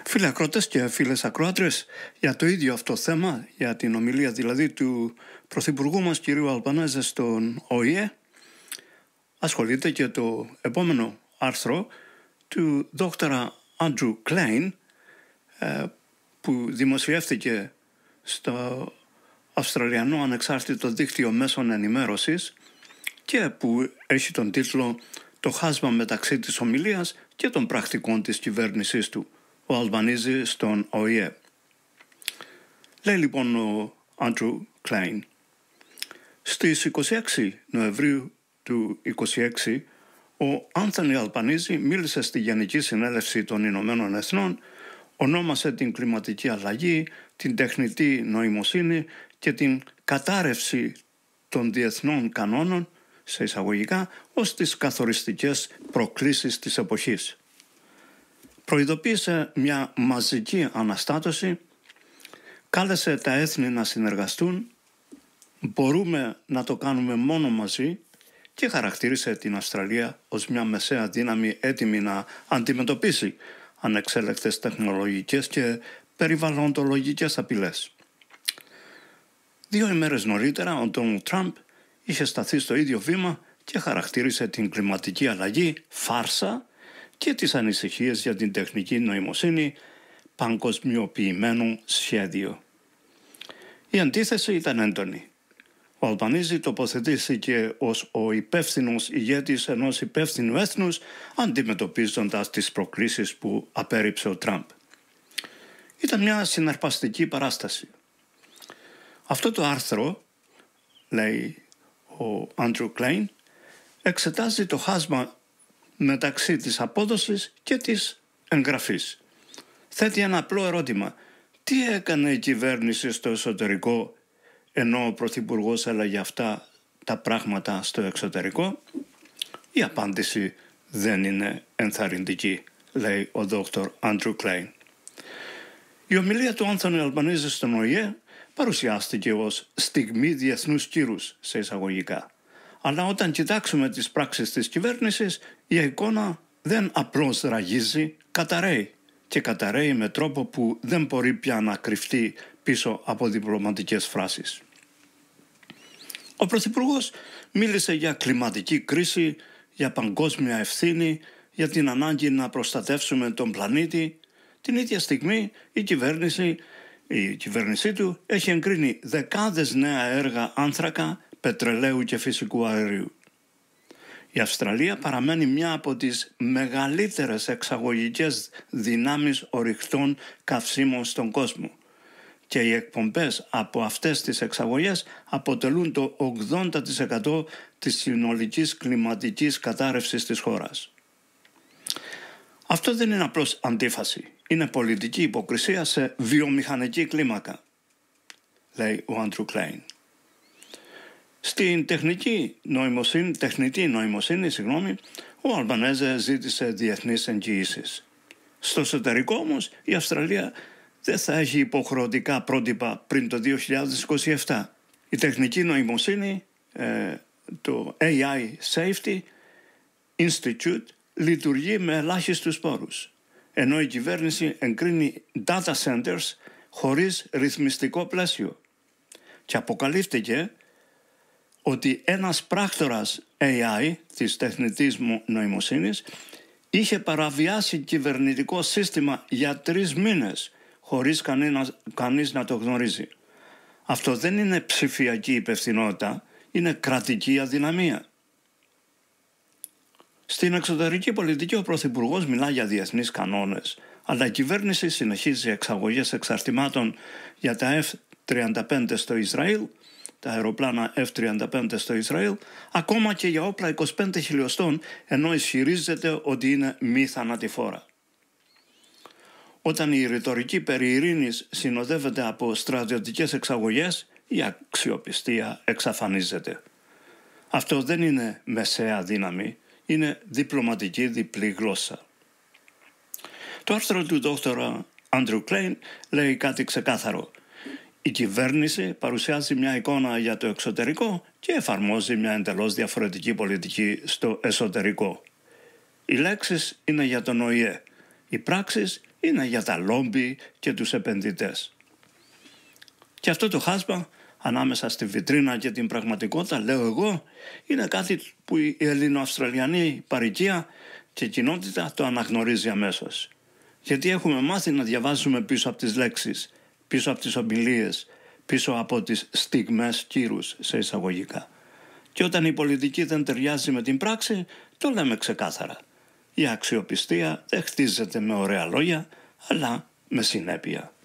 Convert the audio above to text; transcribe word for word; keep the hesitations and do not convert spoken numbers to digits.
Φίλοι ακρότες και φίλες ακροάτρες, για το ίδιο αυτό θέμα, για την ομιλία δηλαδή του Πρωθυπουργού μας κυρίου Αλμπανέζε στον Ο Η Ε, ασχολείται και το επόμενο άρθρο του δόκτωρα Άντρου Κλέιν, που δημοσιεύτηκε στο Αυστραλιανό Ανεξάρτητο Δίκτυο Μέσων Ενημέρωσης και που έχει τον τίτλο «Το χάσμα μεταξύ της ομιλίας και των πρακτικών της κυβέρνησής του, ο Αλμπανίζη στον Ο Η Ε». Λέει λοιπόν ο Άντρου Κλέιν: στις είκοσι έξι Νοεμβρίου του είκοσι έξι, ο Άνθονι Αλμπανίζη μίλησε στη Γενική Συνέλευση των Ηνωμένων Εθνών, ονόμασε την κλιματική αλλαγή, την τεχνητή νοημοσύνη και την κατάρρευση των διεθνών κανόνων, σε εισαγωγικά, ως τις καθοριστικές προκλήσεις της εποχής. Προειδοποίησε μια μαζική αναστάτωση, κάλεσε τα έθνη να συνεργαστούν, μπορούμε να το κάνουμε μόνο μαζί, και χαρακτήρισε την Αυστραλία ως μια μεσαία δύναμη έτοιμη να αντιμετωπίσει ανεξέλεγκτες τεχνολογικές και περιβαλλοντολογικές απειλές. Δύο ημέρες νωρίτερα ο Ντόναλντ Τραμπ είχε σταθεί στο ίδιο βήμα και χαρακτήρισε την κλιματική αλλαγή φάρσα και τις ανησυχίες για την τεχνική νοημοσύνη παγκοσμιοποιημένο σχέδιο. Η αντίθεση ήταν έντονη. Ο Αλμπανίζη τοποθετήθηκε ως ο υπεύθυνος ηγέτης ενός υπεύθυνου έθνους, αντιμετωπίζοντας τις προκλήσεις που απέρριψε ο Τραμπ. Ήταν μια συναρπαστική παράσταση. Αυτό το άρθρο, λέει ο Άντρου Κλέιν, εξετάζει το χάσμα μεταξύ της απόδοσης και της εγγραφής. Θέτει ένα απλό ερώτημα: τι έκανε η κυβέρνηση στο εσωτερικό ενώ ο Πρωθυπουργός έλεγε αυτά τα πράγματα στο εξωτερικό? Η απάντηση δεν είναι ενθαρρυντική, λέει ο δόκτωρ Άντρου Κλέιν. Η ομιλία του Άνθονι Αλμπανίζη στον Ο Η Ε παρουσιάστηκε ως στιγμή διεθνούς κύρους, σε εισαγωγικά. Αλλά όταν κοιτάξουμε τις πράξεις της κυβέρνησης, η εικόνα δεν απλώς ραγίζει, καταραίει. Και καταραίει με τρόπο που δεν μπορεί πια να κρυφτεί πίσω από διπλωματικές φράσεις. Ο Πρωθυπουργός μίλησε για κλιματική κρίση, για παγκόσμια ευθύνη, για την ανάγκη να προστατεύσουμε τον πλανήτη. Την ίδια στιγμή η κυβέρνηση, η κυβέρνησή του έχει εγκρίνει δεκάδες νέα έργα άνθρακα, πετρελαίου και φυσικού αερίου. Η Αυστραλία παραμένει μια από τις μεγαλύτερες εξαγωγικές δυνάμεις ορυκτών καυσίμων στον κόσμο και οι εκπομπές από αυτές τις εξαγωγές αποτελούν το ογδόντα τοις εκατό της συνολικής κλιματικής κατάρρευσης της χώρας. Αυτό δεν είναι απλώς αντίφαση, είναι πολιτική υποκρισία σε βιομηχανική κλίμακα, λέει ο Άντρου Κλέιν. Στην τεχνική νοημοσύνη, τεχνητή νοημοσύνη, συγγνώμη, ο Αλμπανέζε ζήτησε διεθνείς εγγυήσεις. Στο εσωτερικό όμως η Αυστραλία δεν θα έχει υποχρεωτικά πρότυπα πριν το δύο χιλιάδες είκοσι επτά. Η τεχνική νοημοσύνη, ε, το έι άι Safety Institute, λειτουργεί με ελάχιστους πόρους, ενώ η κυβέρνηση εγκρίνει data centers χωρίς ρυθμιστικό πλαίσιο. Και αποκαλύφθηκε ότι ένας πράκτορας έι άι της τεχνητής νοημοσύνης είχε παραβιάσει κυβερνητικό σύστημα για τρεις μήνες χωρίς κανείς, κανείς να το γνωρίζει. Αυτό δεν είναι ψηφιακή υπευθυνότητα, είναι κρατική αδυναμία. Στην εξωτερική πολιτική ο Πρωθυπουργός μιλά για διεθνείς κανόνες, αλλά η κυβέρνηση συνεχίζει εξαγωγές εξαρτημάτων για τα εφ τριάντα πέντε στο Ισραήλ, τα αεροπλάνα εφ τριάντα πέντε στο Ισραήλ, ακόμα και για όπλα είκοσι πέντε χιλιοστών, ενώ ισχυρίζεται ότι είναι μη θανατηφόρα. Όταν η ρητορική περί ειρήνης συνοδεύεται από στρατιωτικές εξαγωγές, η αξιοπιστία εξαφανίζεται. Αυτό δεν είναι μεσαία δύναμη, είναι διπλωματική διπλή γλώσσα. Το άρθρο του δόκτωρα Άντρου Κλέιν λέει κάτι ξεκάθαρο. Η κυβέρνηση παρουσιάζει μια εικόνα για το εξωτερικό και εφαρμόζει μια εντελώς διαφορετική πολιτική στο εσωτερικό. Οι λέξεις είναι για τον Ο Η Ε. Οι πράξεις είναι για τα λόμπι και τους επενδυτές. Και αυτό το χάσμα ανάμεσα στη βιτρίνα και την πραγματικότητα, λέω εγώ, είναι κάτι που η ελληνοαυστραλιανή παροικία και κοινότητα το αναγνωρίζει αμέσως. Γιατί έχουμε μάθει να διαβάζουμε πίσω από τις λέξεις, πίσω από τις ομιλίες, πίσω από τις στιγμές κύρους σε εισαγωγικά. Και όταν η πολιτική δεν ταιριάζει με την πράξη, το λέμε ξεκάθαρα. Η αξιοπιστία δεν χτίζεται με ωραία λόγια, αλλά με συνέπεια.